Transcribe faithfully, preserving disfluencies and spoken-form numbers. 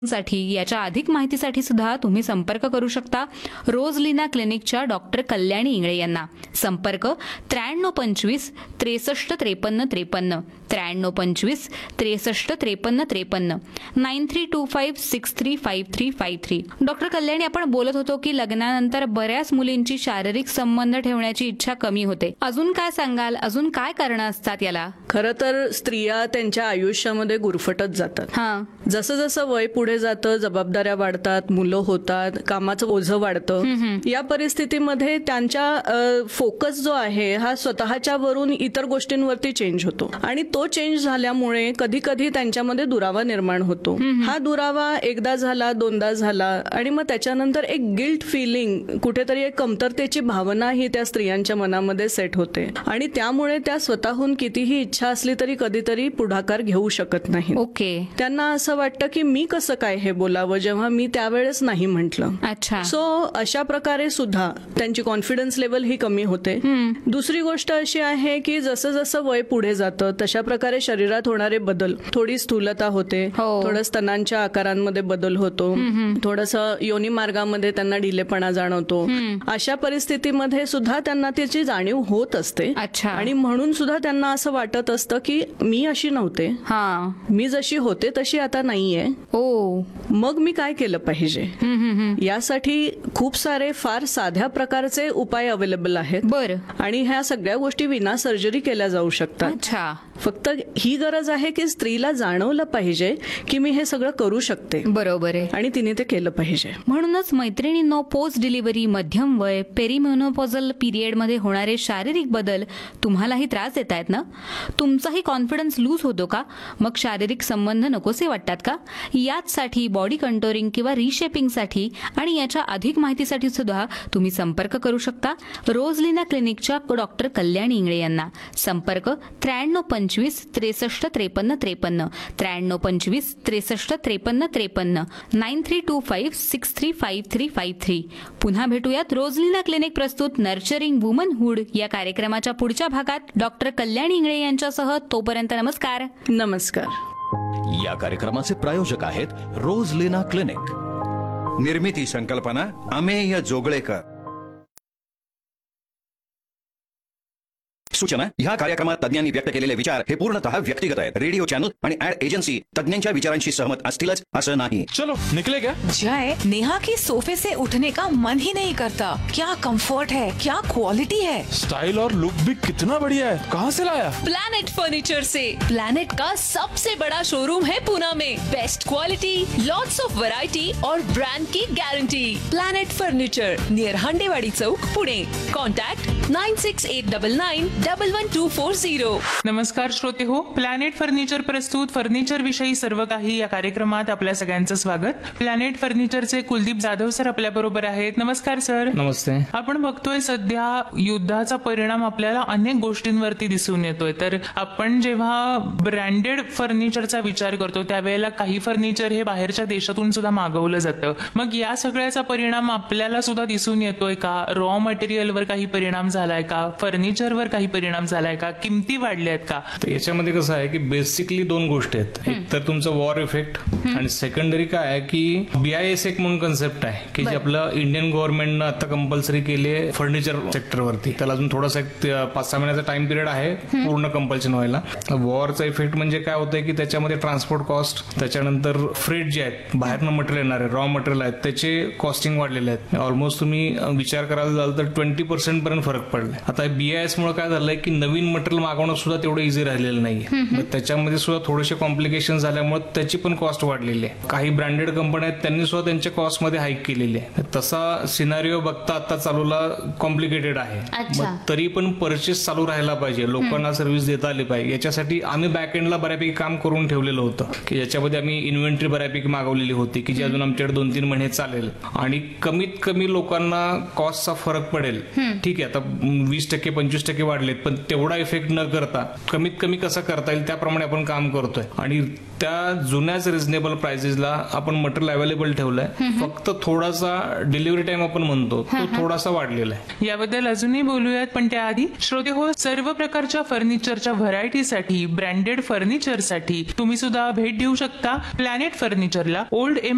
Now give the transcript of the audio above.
साठी याच्या अधिक माहितीसाठी सुद्धा तुम्ही संपर्क करू शकता रोजलिना क्लिनिकच्या डॉक्टर कल्याणी इंगळे यांना. संपर्क त्र्याण्णव पंचवीस त्रेसष्ट त्रेपन्न त्रेपन्न त्र्याण्णव पंचवीस त्रेसष्ट त्रेपन्न त्रेपन्न nine three to five six three five three five three. Doctor Kalyani, आपण बोलत होतो की लग्नानंतर बऱ्याच मुलींची शारीरिक संबंध ठेवण्याची इच्छा कमी होते. अजून काय सांगाल? अजून काय कारणं असतात याला? खरं तर स्त्रिया त्यांच्या आयुष्यामध्ये गुरफटत जातात. हा, जसं जसं वय पुढे जातं, जबाबदाऱ्या वाढतात, मुलं होतात, कामाचं ओझं वाढतं. या परिस्थितीमध्ये त्यांच्या फोकस जो आहे हा स्वतःच्या वरून इतर गोष्टींवरती चेंज होतो आणि तो चेंज झाल्यामुळे कधी कधी त्यांच्यामध्ये दुरावा निर्माण होतो. हा दुरावा एकदा झाला, दोनदा झाला आणि मग त्याच्यानंतर एक गिल्ट फिलिंग, कुठेतरी एक कमतरतेची भावना ही त्या स्त्रियांच्या मनामध्ये सेट होते आणि त्यामुळे त्या स्वतःहून कितीही इच्छा असली तरी कधीतरी पुढाकार घेऊ शकत नाही. ओके. त्यांना असं वाटतं की मी कसं काय हे बोलावं जेव्हा मी त्यावेळेस नाही म्हटलं. अच्छा. सो अशा प्रकारे सुद्धा त्यांची कॉन्फिडन्स लेवल ही कमी होते. दुसरी गोष्ट अशी आहे की जसं जसं वय पुढे जातं तशा प्रकारे शरीरात होणारे बदल, थोडी स्थूलता होते, थोडं स्तनांच्या आकारांमध्ये बदल होतो, थोडंसं योनी मार्गामध्ये त्यांना ढिलेपणा जाणवतो. अशा परिस्थितीमध्ये सुद्धा त्यांना त्याची जाणीव होत असते. अच्छा. आणि म्हणून सुद्धा त्यांना असं वाटत असतं की मी अशी नव्हते, हा, मी जशी होते तशी आता नाहीये. ओ, मग मी काय केलं पाहिजे? यासाठी खूप सारे फार साध्या प्रकारचे उपाय अवेलेबल आहेत. बर. आणि ह्या सगळ्या गोष्टी विना सर्जरी केल्या जाऊ शकतात. अच्छा. फक्त ही गरज आहे की स्त्रीला जाणवलं पाहिजे की मी हे सगळं करू शकते. बरोबर आहे. आणि तिने ते केलं पाहिजे. म्हणूनच मैत्रिणींनो, पोस्ट डिलिव्हरी, मध्यम वय, पेरिमेनोपॉझल पिरियड मध्ये होणारे शारीरिक बदल तुम्हालाही त्रास देत आहेत ना? तुमचाही कॉन्फिडन्स लूज होतो का? मग शारीरिक संबंध नकोसे वाटतात का? याचसाठी बॉडी कंटोरिंग किंवा रिशेपिंगसाठी आणि याच्या अधिक माहितीसाठी सुद्धा तुम्ही संपर्क करू शकता रोजलिना क्लिनिकच्या डॉक्टर कल्याणी इंगळे यांना. संपर्क त्र्याण्णव पंचवीस त्रेसष्ट त्रेपन्न त्रेपन्न त्र्याण्णव पंचवीस त्रेसष्ट त्रेपन्न त्रेपन्न nine three to five six three five three five three. पुन्हा भेटूयात रोजलिना क्लिनिक प्रस्तुत नर्चरिंग वुमनहूड या कार्यक्रमाच्या पुढच्या भागात डॉक्टर कल्याणी इंगळे यांच्यासह. तोपर्यंत नमस्कार. नमस्कार. या कार्यक्रमाचे प्रायोजक आहेत रोजलिना क्लिनिक. निर्मिती संकल्पना अमेय जोगळेकर. सूचना: ह्या कार्यक्रमात तज्ञांनी व्यक्त केलेले विचार हे पूर्णतः व्यक्तिगत आहेत. रेडिओ चॅनल आणि ऍड एजन्सी तज्ञांच्या विचारांशी सहमत असतीलच असं नाही. चलो निकले क्या? जय, नेहा की सोफे से उठने का मन ही नहीं करता. क्या कंफर्ट है, क्या क्वालिटी है. स्टाइल और लुक भी कितना बढ़िया है. कहाँ से लाया? प्लैनेट फर्नीचर से. प्लैनेट का सबसे बड़ा शोरूम है पुणे में. Best quality, lots of variety और ब्रांड की गारंटी. प्लैनेट फर्नीचर, नियर हंडेवाड़ी चौक, Pune. Contact nine six eight double nine double one two four zero. नमस्कार श्रोते हो, प्लॅनेट फर्निचर प्रस्तुत फर्निचर विषयी सर्व काही या कार्यक्रमात आपल्या सगळ्यांचं स्वागत. प्लॅनेट फर्निचरचे कुलदीप जाधव सर आपल्या बरोबर आहेत. नमस्कार सर. नमस्ते. आपण बघतोय सध्या युद्धाचा परिणाम आपल्याला अनेक गोष्टींवरती दिसून येतोय. तर आपण जेव्हा ब्रँडेड फर्निचरचा विचार करतो त्यावेळेला काही फर्निचर हे बाहेरच्या देशातून सुद्धा मागवलं जातं. मग या सगळ्याचा परिणाम आपल्याला सुद्धा दिसून येतोय का? रॉ मटेरियलवर काही परिणाम झालाय का? फर्निचरवर काही परिणाम झालाय का? किमती वाढल्या आहेत का? याच्यामध्ये कसं आहे की बेसिकली दोन गोष्टी आहेत. एक तर तुमचं वॉर इफेक्ट आणि सेकंडरी काय आहे की बीआयएस एक म्हणून कन्सेप्ट आहे की जे आपलं इंडियन गव्हर्नमेंटनं आता कंपल्सरी केली आहे फर्निचर सेक्टरवरती. त्याला अजून थोडासा एक पाच सहा महिन्याचा टाइम पिरियड आहे पूर्ण कंपल्शन व्हायला. वॉरचा इफेक्ट म्हणजे काय होतंय की त्याच्यामध्ये ट्रान्सपोर्ट कॉस्ट, त्याच्यानंतर फ्रेट जे आहेत, बाहेरनं मटेरियल येणार आहे, रॉ मटेरियल आहेत, त्याचे कॉस्टिंग वाढलेले आहेत. ऑलमोस्ट तुम्ही विचार करायला जाल तर ट्वेंटी पर्सेंट पर्यंत फरक पडलाय. आता बीआयएस मुळे काय झालंय की नवीन मटेरियल मागवणं सुद्धा तेवढं इझी राहिलेलं नाहीये. त्याच्यामध्ये सुद्धा थोडेसे कॉम्प्लिकेशन झाल्यामुळे त्याची पण कॉस्ट वाढलेली आहे. काही ब्रँडेड कंपन्या आहेत त्यांनी सुद्धा त्यांच्या कॉस्ट मध्ये हाईक केलेली आहे. तसा सिनारिओ बघता आता चालूला कॉम्प्लिकेटेड आहे. तरी पण परचेस चालू राहायला पाहिजे, लोकांना सर्व्हिस देता आली पाहिजे. याच्यासाठी आम्ही बॅक एंडला बऱ्यापैकी काम करून ठेवलेलं होतं की याच्यामध्ये आम्ही इन्व्हेंटरी बऱ्यापैकी मागवलेली होती की जी अजून आमच्याकडे दोन तीन महिने चालेल आणि कमीत कमी लोकांना कॉस्टचा फरक पडेल. ठीक आहे, आता वीस टक्के पंचवीस टक्के वाढलेत पण तेवढा इफेक्ट न करता कमीत कमी कसं करता येईल त्याप्रमाणे आपण काम करतोय. आणि त्या जुन्याच रिझनेबल प्राइसेसला आपण मटेरियल अवेलेबल ठेवलंय. फक्त थोडासा डिलिव्हरी टाइम आपण म्हणतो तो थोडासा वाढलेला आहे. याबद्दल अजूनही बोलूयात पण त्याआधी श्रोते हो, सर्व प्रकारच्या फर्निचरच्या व्हरायटीसाठी, ब्रँडेड फर्निचरसाठी तुम्ही सुद्धा भेट देऊ शकता प्लॅनेट फर्निचरला. Old M